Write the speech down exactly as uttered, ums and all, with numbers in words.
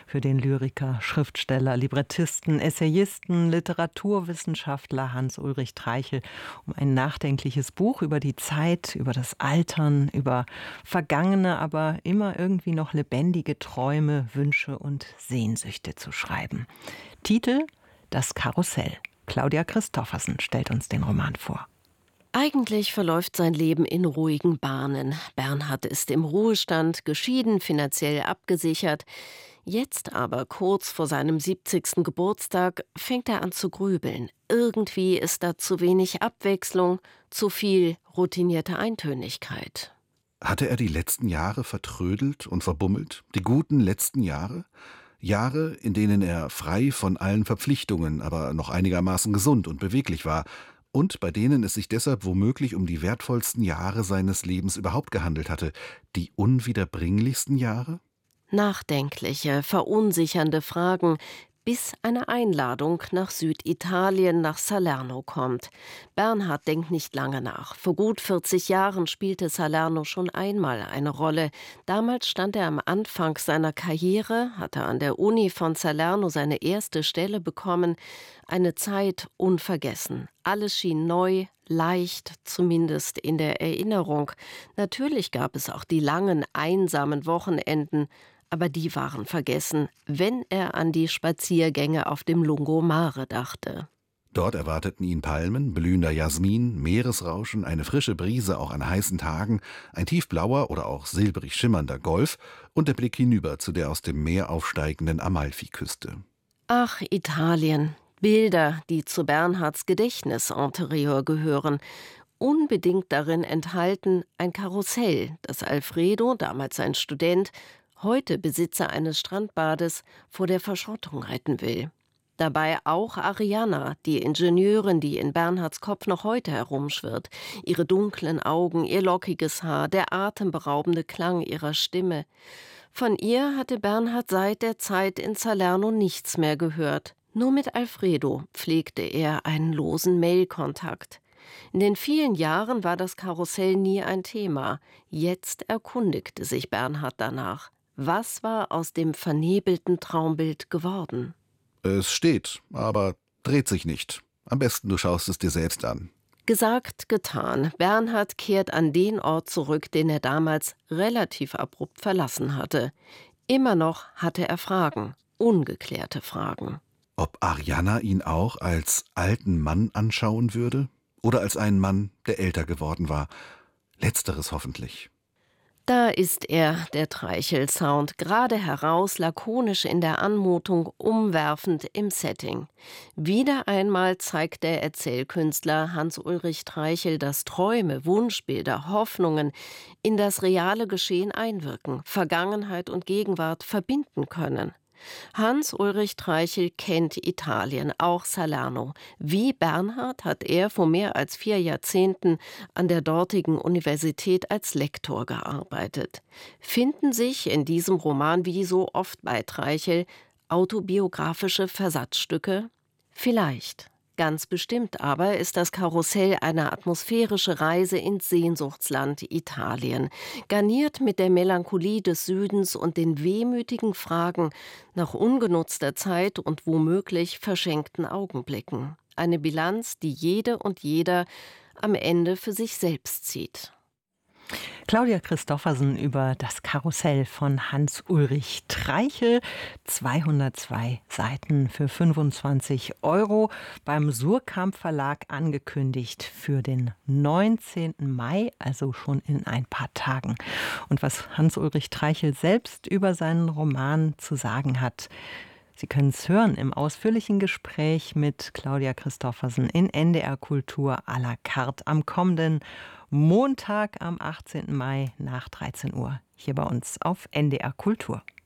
für den Lyriker, Schriftsteller, Librettisten, Essayisten, Literaturwissenschaftler Hans-Ulrich Treichel um ein nachdenkliches Buch über die Zeit, über das Altern, über vergangene, aber immer irgendwie noch lebendige Träume, Wünsche und Sehnsüchte zu schreiben. Titel: Das Karussell. Claudia Christoffersen stellt uns den Roman vor. Eigentlich verläuft sein Leben in ruhigen Bahnen. Bernhard ist im Ruhestand, geschieden, finanziell abgesichert. Jetzt aber, kurz vor seinem siebzigsten Geburtstag, fängt er an zu grübeln. Irgendwie ist da zu wenig Abwechslung, zu viel routinierte Eintönigkeit. Hatte er die letzten Jahre vertrödelt und verbummelt? Die guten letzten Jahre? Jahre, in denen er frei von allen Verpflichtungen, aber noch einigermaßen gesund und beweglich war und bei denen es sich deshalb womöglich um die wertvollsten Jahre seines Lebens überhaupt gehandelt hatte, die unwiederbringlichsten Jahre? Nachdenkliche, verunsichernde Fragen, bis eine Einladung nach Süditalien, nach Salerno kommt. Bernhard denkt nicht lange nach. Vor gut vierzig Jahren spielte Salerno schon einmal eine Rolle. Damals stand er am Anfang seiner Karriere, hatte an der Uni von Salerno seine erste Stelle bekommen. Eine Zeit unvergessen. Alles schien neu, leicht, zumindest in der Erinnerung. Natürlich gab es auch die langen, einsamen Wochenenden, aber die waren vergessen, wenn er an die Spaziergänge auf dem Lungomare dachte. Dort erwarteten ihn Palmen, blühender Jasmin, Meeresrauschen, eine frische Brise auch an heißen Tagen, ein tiefblauer oder auch silbrig schimmernder Golf und der Blick hinüber zu der aus dem Meer aufsteigenden Amalfiküste. Ach, Italien. Bilder, die zu Bernhards Gedächtnis interieur gehören. Unbedingt darin enthalten ein Karussell, das Alfredo, damals ein Student, heute Besitzer eines Strandbades, vor der Verschrottung retten will. Dabei auch Arianna, die Ingenieurin, die in Bernhards Kopf noch heute herumschwirrt. Ihre dunklen Augen, ihr lockiges Haar, der atemberaubende Klang ihrer Stimme. Von ihr hatte Bernhard seit der Zeit in Salerno nichts mehr gehört. Nur mit Alfredo pflegte er einen losen Mailkontakt. In den vielen Jahren war das Karussell nie ein Thema. Jetzt erkundigte sich Bernhard danach. Was war aus dem vernebelten Traumbild geworden? Es steht, aber dreht sich nicht. Am besten du schaust es dir selbst an. Gesagt, getan. Bernhard kehrt an den Ort zurück, den er damals relativ abrupt verlassen hatte. Immer noch hatte er Fragen, ungeklärte Fragen. Ob Arianna ihn auch als alten Mann anschauen würde? Oder als einen Mann, der älter geworden war? Letzteres hoffentlich. Da ist er, der Treichel-Sound, gerade heraus, lakonisch in der Anmutung, umwerfend im Setting. Wieder einmal zeigt der Erzählkünstler Hans-Ulrich Treichel, dass Träume, Wunschbilder, Hoffnungen in das reale Geschehen einwirken, Vergangenheit und Gegenwart verbinden können. Hans-Ulrich Treichel kennt Italien, auch Salerno. Wie Bernhard hat er vor mehr als vier Jahrzehnten an der dortigen Universität als Lektor gearbeitet. Finden sich in diesem Roman wie so oft bei Treichel autobiografische Versatzstücke? Vielleicht. Ganz bestimmt aber ist das Karussell eine atmosphärische Reise ins Sehnsuchtsland Italien, garniert mit der Melancholie des Südens und den wehmütigen Fragen nach ungenutzter Zeit und womöglich verschenkten Augenblicken. Eine Bilanz, die jede und jeder am Ende für sich selbst zieht. Claudia Christoffersen über Das Karussell von Hans-Ulrich Treichel. zweihundertzwei Seiten für fünfundzwanzig Euro. Beim Suhrkamp Verlag angekündigt für den neunzehnten Mai, also schon in ein paar Tagen. Und was Hans-Ulrich Treichel selbst über seinen Roman zu sagen hat, Sie können es hören im ausführlichen Gespräch mit Claudia Christoffersen in N D R Kultur à la carte am kommenden Montag am achtzehnten Mai nach dreizehn Uhr hier bei uns auf N D R Kultur.